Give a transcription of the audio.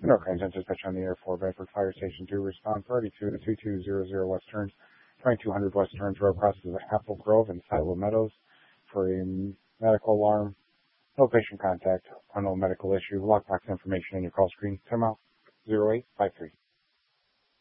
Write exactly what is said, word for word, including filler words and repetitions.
No claims dispatch on the air for Bedford Fire Station to respond priority to the two two zero zero West Turns, twenty-two hundred West Turns Road, crosses Apple Grove and Silo Meadows for a medical alarm. No patient contact, unknown medical issue, lockbox information in your call screen. Time out zero eight five three.